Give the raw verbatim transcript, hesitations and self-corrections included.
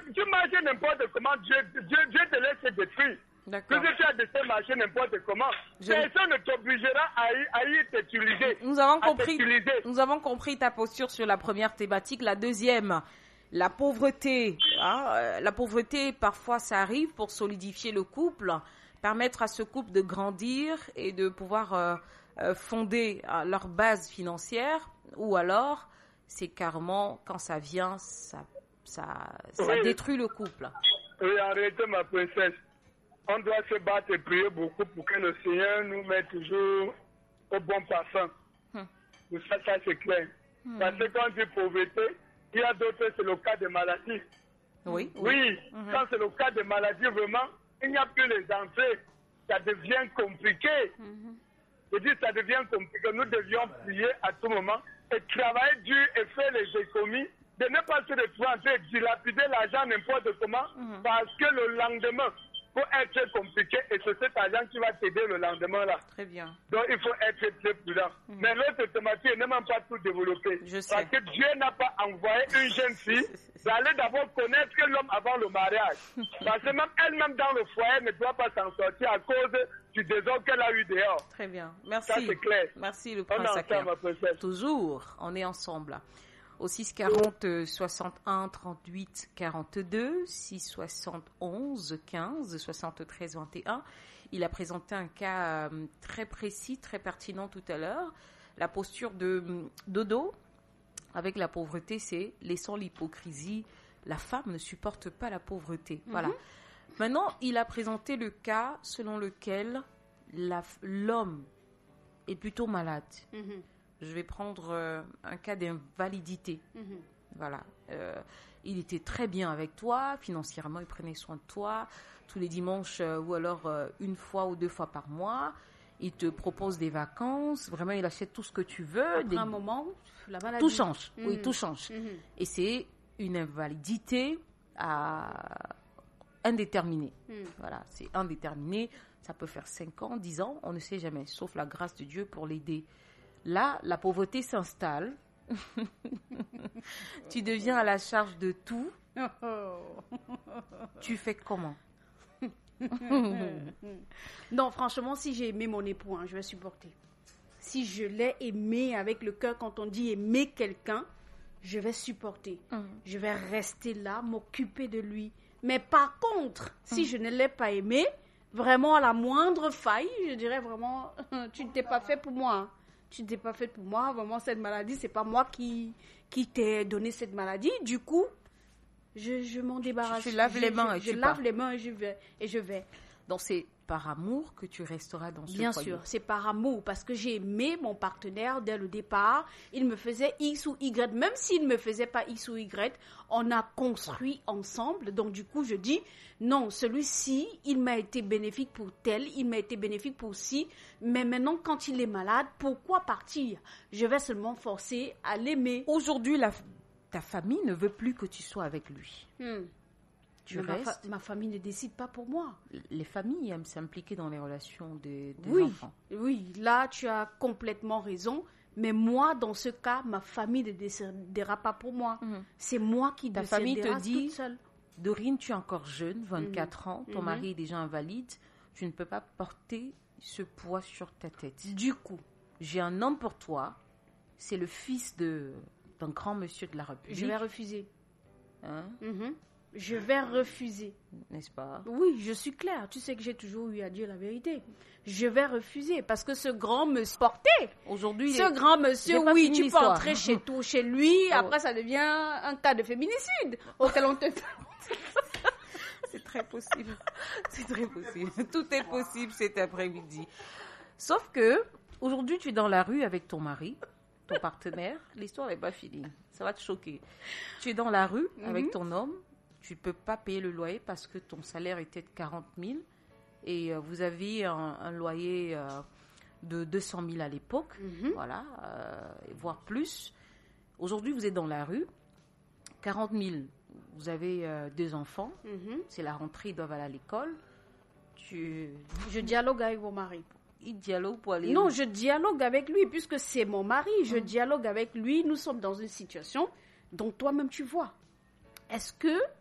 tu marches n'importe comment, Dieu, Dieu, Dieu te laisse se détruire. D'accord. Que tu as de marcher n'importe comment, je... personne ne t'obligera à y, à y t'utiliser. Nous avons compris. Nous avons compris ta posture sur la première thématique. La deuxième, la pauvreté. Hein, la pauvreté, parfois, ça arrive pour solidifier le couple, permettre à ce couple de grandir et de pouvoir euh, euh, fonder euh, leur base financière, ou alors c'est carrément quand ça vient, ça, ça, ça oui. détruit le couple. Oui, arrêtez ma princesse. On doit se battre et prier beaucoup pour que le Seigneur nous mette toujours au bon parfum. Hum. Pour ça, ça c'est clair. Hum. Parce que quand on dit pauvreté, il y a d'autres, c'est le cas de maladie. Oui. Oui, oui. Hum. Quand c'est le cas de maladie, vraiment, il n'y a plus les entrées. Ça devient compliqué. Hum. Je dis, ça devient compliqué. Nous devions prier à tout moment et travailler dur et faire les économies, de ne pas se retrouver en train de dilapider l'argent n'importe comment, hum. parce que le lendemain, faut être compliqué et c'est cet argent qui va t'aider le lendemain là. Très bien. Donc il faut être très prudent. Mmh. Mais l'autre thématique n'est même pas tout développé. Je sais. Parce que Dieu n'a pas envoyé une jeune fille d'aller d'abord connaître l'homme avant le mariage. Parce que même elle-même dans le foyer ne doit pas s'en sortir à cause du désordre qu'elle a eu dehors. Très bien. Merci. Ça c'est clair. Merci le prince Aker. Toujours, on est ensemble. Au six quarante, soixante-un, trente-huit, quarante-deux, six soixante-onze, quinze, soixante-treize, vingt et un. Il a présenté un cas très précis, très pertinent tout à l'heure. La posture de Dodo avec la pauvreté, c'est laissons l'hypocrisie. La femme ne supporte pas la pauvreté. Mm-hmm. Voilà. Maintenant, il a présenté le cas selon lequel la, l'homme est plutôt malade. Mm-hmm. Je vais prendre euh, un cas d'invalidité. Mmh. Voilà. Euh, il était très bien avec toi, financièrement, il prenait soin de toi, tous les dimanches euh, ou alors euh, une fois ou deux fois par mois. Il te propose des vacances, vraiment, il achète tout ce que tu veux. Après des... un moment, la maladie. Tout change, mmh. oui, tout change. Mmh. Et c'est une invalidité à... indéterminée. Mmh. Voilà, c'est indéterminé. Ça peut faire cinq ans, dix ans, on ne sait jamais, sauf la grâce de Dieu pour l'aider. Là, la pauvreté s'installe. Tu deviens à la charge de tout. Tu fais comment? Non, franchement, si j'ai aimé mon époux, hein, je vais supporter. Si je l'ai aimé avec le cœur, quand on dit aimer quelqu'un, je vais supporter. Mm. Je vais rester là, m'occuper de lui. Mais par contre, si mm. je ne l'ai pas aimé, vraiment à la moindre faille, je dirais vraiment, tu ne t'es pas fait pour moi. Tu n'es pas faite pour moi, vraiment cette maladie, c'est pas moi qui, qui t'ai donné cette maladie. Du coup, je, je m'en débarrasse. Tu laves les mains je, et je, tu je pars. lave les mains et je vais. Et je vais. Donc c'est par amour que tu resteras dans ce Bien foyer. sûr, c'est par amour parce que j'ai aimé mon partenaire dès le départ. Il me faisait X ou Y, même s'il ne me faisait pas X ou Y, on a construit ensemble. Donc du coup, je dis non, celui-ci, il m'a été bénéfique pour tel, il m'a été bénéfique pour ci. Mais maintenant, quand il est malade, pourquoi partir? Je vais seulement forcer à l'aimer. Aujourd'hui, la, ta famille ne veut plus que tu sois avec lui. Hmm. Tu ma, restes. fa- ma famille ne décide pas pour moi. Les familles aiment s'impliquer dans les relations des, des oui, enfants. Oui, là, tu as complètement raison. Mais moi, dans ce cas, ma famille ne décidera pas pour moi. Mm-hmm. C'est moi qui Ta décidera famille te dit, toute seule. Dorine, tu es encore jeune, vingt-quatre mm-hmm. ans, ton mm-hmm. mari est déjà invalide, tu ne peux pas porter ce poids sur ta tête. Du coup, j'ai un homme pour toi, c'est le fils de, d'un grand monsieur de la République. Je vais refuser. Hein? Mm-hmm. Je vais refuser. N'est-ce pas? Oui, je suis claire. Tu sais que j'ai toujours eu à dire la vérité. Je vais refuser parce que ce grand monsieur porté. Aujourd'hui, ce les... grand monsieur, oui, tu peux l'histoire. entrer chez toi, chez lui. Oh. Après, ça devient un cas de féminicide auquel on te. C'est très possible. C'est très possible. Tout est possible cet après-midi. Sauf que aujourd'hui, tu es dans la rue avec ton mari, ton partenaire. L'histoire n'est pas finie. Ça va te choquer. Tu es dans la rue mm-hmm. avec ton homme. Tu ne peux pas payer le loyer parce que ton salaire était de quarante mille et euh, vous aviez un, un loyer euh, de deux cent mille à l'époque, mm-hmm. voilà, euh, voire plus. Aujourd'hui, vous êtes dans la rue, quarante mille, vous avez euh, deux enfants, mm-hmm. c'est la rentrée, ils doivent aller à l'école. Tu... Je dialogue avec mon mari. Il dialogue pour aller... Non, je dialogue avec lui puisque c'est mon mari. Je mm. dialogue avec lui. Nous sommes dans une situation dont toi-même tu vois. Est-ce que